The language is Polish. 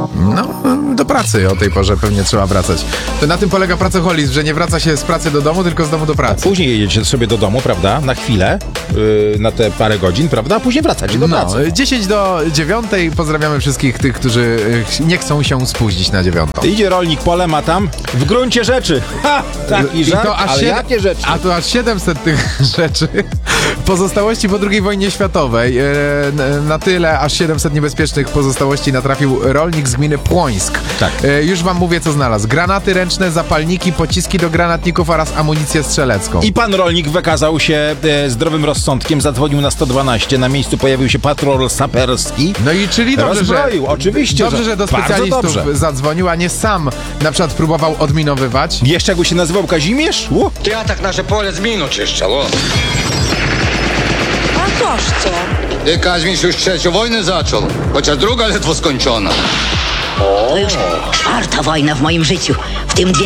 No, do pracy o tej porze pewnie trzeba wracać. To na tym polega pracoholizm, że nie wraca się z pracy do domu, tylko z domu do pracy. Później jedziecie sobie do domu, prawda? Na chwilę, na te parę godzin, prawda? A później wracacie do pracy. 10 do 9. Pozdrawiamy wszystkich tych, którzy nie chcą się spóźnić na 9. Idzie rolnik polem, a tam w gruncie rzeczy. Ha! Taki żart, ale jakie rzeczy? A to aż 700 tych rzeczy. Pozostałości po II wojnie światowej. Na tyle aż 700 niebezpiecznych pozostałości natrafił rolnik z gminy Płońsk. Tak. Już wam mówię, co znalazł. Granaty ręczne, zapalniki, pociski do granatników oraz amunicję strzelecką. I pan rolnik wykazał się zdrowym rozsądkiem, zadzwonił na 112, na miejscu pojawił się patrol saperski. No i czyli dobrze, rozbroił, oczywiście. Dobrze, że do specjalistów zadzwonił, a nie sam na przykład próbował odminowywać. Jeszcze jakby się nazywał Kazimierz? Ty tak nasze pole z minu czyszczał, o. A toż co? Ty, Kazimierz, już trzecią wojnę zaczął, chociaż druga ledwo skończona. To już 4. wojna w moim życiu, w tym 2